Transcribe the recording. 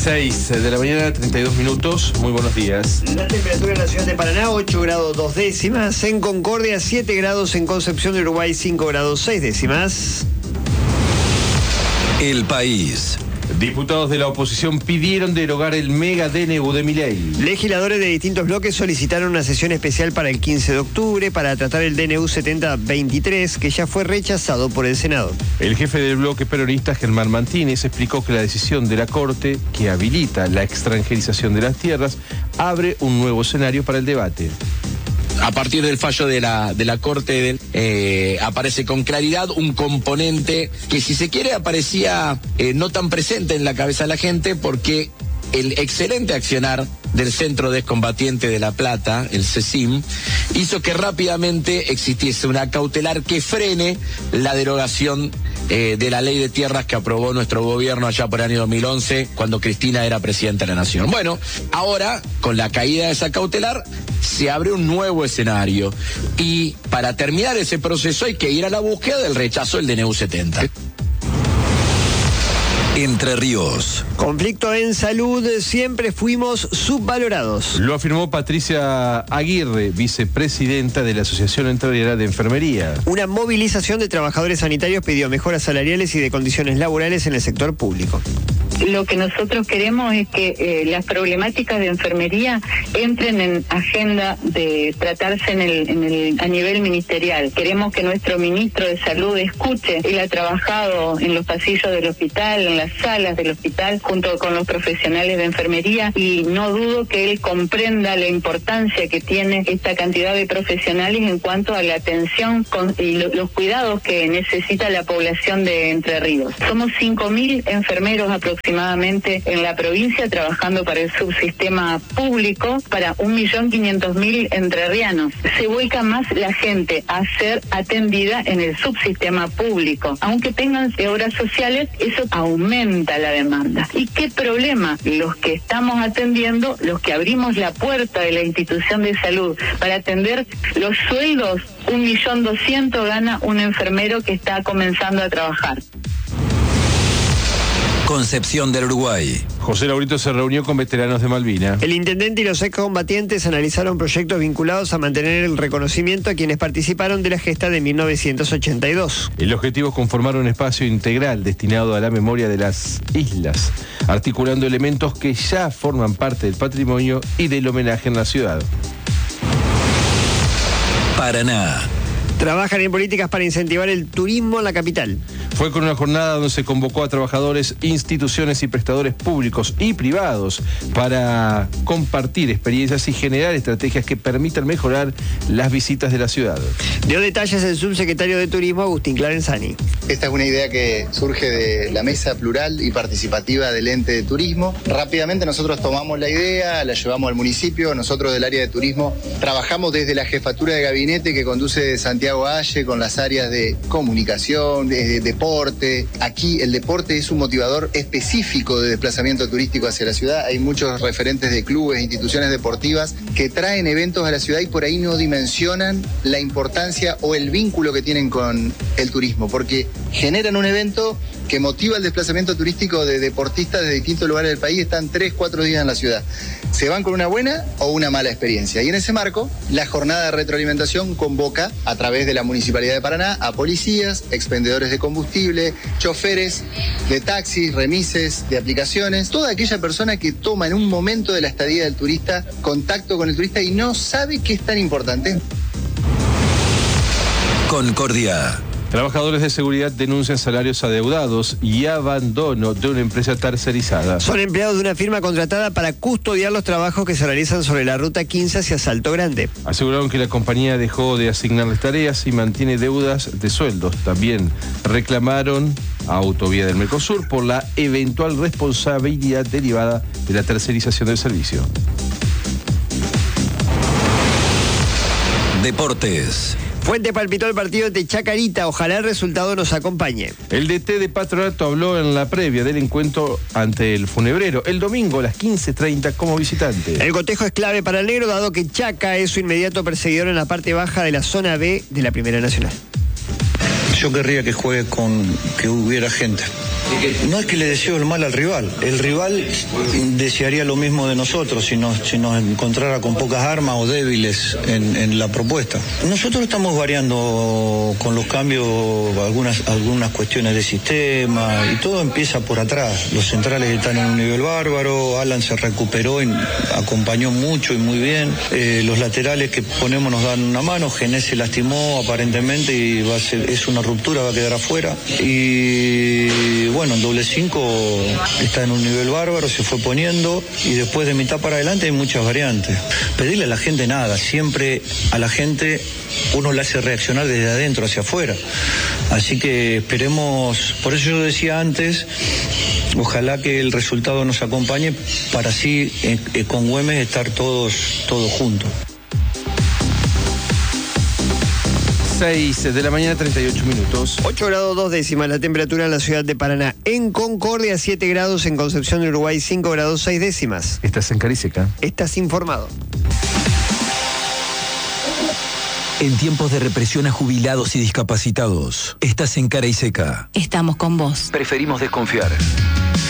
6 de la mañana, 32 minutos. Muy buenos días. La temperatura en la ciudad de Paraná, 8 grados 2 décimas. En Concordia, 7 grados. En Concepción de Uruguay, 5 grados 6 décimas. El País. Diputados de la oposición pidieron derogar el mega DNU de Milei. Legisladores de distintos bloques solicitaron una sesión especial para el 15 de octubre para tratar el DNU 7023, que ya fue rechazado por el Senado. El jefe del bloque peronista, Germán Martínez, explicó que la decisión de la Corte, que habilita la extranjerización de las tierras, abre un nuevo escenario para el debate. A partir del fallo de la Corte aparece con claridad un componente que, si se quiere, aparecía no tan presente en la cabeza de la gente, porque el excelente accionar del Centro de Excombatiente de La Plata, el CECIM, hizo que rápidamente existiese una cautelar que frene la derogación de la ley de tierras que aprobó nuestro gobierno allá por el año 2011, cuando Cristina era presidenta de la Nación. Bueno, ahora, con la caída de esa cautelar, se abre un nuevo escenario. Y para terminar ese proceso hay que ir a la búsqueda del rechazo del DNU 70. Entre Ríos. Conflicto en salud, siempre fuimos subvalorados. Lo afirmó Patricia Aguirre, vicepresidenta de la Asociación Entrerriana de Enfermería. Una movilización de trabajadores sanitarios pidió mejoras salariales y de condiciones laborales en el sector público. Lo que nosotros queremos es que las problemáticas de enfermería entren en agenda de tratarse a nivel ministerial. Queremos que nuestro ministro de Salud escuche. Él ha trabajado en los pasillos del hospital, en las salas del hospital, junto con los profesionales de enfermería, y no dudo que él comprenda la importancia que tiene esta cantidad de profesionales en cuanto a la atención y los cuidados que necesita la población de Entre Ríos. Somos 5.000 enfermeros aproximadamente en la provincia, trabajando para el subsistema público para 1.500.000 entrerrianos. Se vuelca más la gente a ser atendida en el subsistema público. Aunque tengan obras sociales, eso aumenta la demanda. ¿Y qué problema? Los que estamos atendiendo, los que abrimos la puerta de la institución de salud para atender los sueldos, 1.200.000 gana un enfermero que está comenzando a trabajar. Concepción del Uruguay. José Laurito se reunió con veteranos de Malvinas. El intendente y los excombatientes analizaron proyectos vinculados a mantener el reconocimiento a quienes participaron de la gesta de 1982. El objetivo es conformar un espacio integral destinado a la memoria de las islas, articulando elementos que ya forman parte del patrimonio y del homenaje en la ciudad. Paraná. Trabajan en políticas para incentivar el turismo en la capital. Fue con una jornada donde se convocó a trabajadores, instituciones y prestadores públicos y privados para compartir experiencias y generar estrategias que permitan mejorar las visitas de la ciudad. Dio detalles el subsecretario de Turismo, Agustín Clarenzani. Esta es una idea que surge de la mesa plural y participativa del ente de turismo. Rápidamente nosotros tomamos la idea, la llevamos al municipio. Nosotros del área de turismo trabajamos desde la jefatura de gabinete que conduce Santiago Aye, con las áreas de comunicación, de deporte. Aquí el deporte es un motivador específico de desplazamiento turístico hacia la ciudad. Hay muchos referentes de clubes, instituciones deportivas que traen eventos a la ciudad y por ahí no dimensionan la importancia o el vínculo que tienen con el turismo, porque generan un evento que motiva el desplazamiento turístico de deportistas de distintos lugares del país. Están 3-4 días en la ciudad. Se van con una buena o una mala experiencia. Y en ese marco, la jornada de retroalimentación convoca a través de la Municipalidad de Paraná a policías, expendedores de combustible, choferes de taxis, remises, de aplicaciones, toda aquella persona que toma en un momento de la estadía del turista contacto con el turista y no sabe qué es tan importante. Concordia. Trabajadores de seguridad denuncian salarios adeudados y abandono de una empresa tercerizada. Son empleados de una firma contratada para custodiar los trabajos que se realizan sobre la ruta 15 hacia Salto Grande. Aseguraron que la compañía dejó de asignarles tareas y mantiene deudas de sueldos. También reclamaron a Autovía del Mercosur por la eventual responsabilidad derivada de la tercerización del servicio. Deportes. Fuente palpitó el partido de Chacarita. Ojalá el resultado nos acompañe. El DT de Patronato habló en la previa del encuentro ante el Funebrero el domingo a las 15:30 como visitante. El cotejo es clave para el negro, dado que Chaca es su inmediato perseguidor en la parte baja de la zona B de la Primera Nacional. Yo querría que juegue con que hubiera gente. No es que le deseo el mal al rival. El rival desearía lo mismo de nosotros si nos encontrara con pocas armas o débiles en la propuesta. Nosotros estamos variando con los cambios algunas cuestiones de sistema y todo empieza por atrás. Los centrales están en un nivel bárbaro, Alan se recuperó y acompañó mucho y muy bien. Los laterales que ponemos nos dan una mano, Genés se lastimó aparentemente y es una ruptura, va a quedar afuera. Y bueno, en doble 5 está en un nivel bárbaro, se fue poniendo y después de mitad para adelante hay muchas variantes. Pedirle a la gente nada, siempre a la gente uno la hace reaccionar desde adentro hacia afuera. Así que esperemos, por eso yo decía antes, ojalá que el resultado nos acompañe para así con Güemes estar todos juntos. 6 de la mañana, 38 minutos. 8 grados 2 décimas la temperatura en la ciudad de Paraná. En Concordia, 7 grados. En Concepción de Uruguay, 5 grados 6 décimas. Estás en Cariseca. Estás informado. En tiempos de represión a jubilados y discapacitados, estás en Cara y Seca. Estamos con vos. Preferimos desconfiar.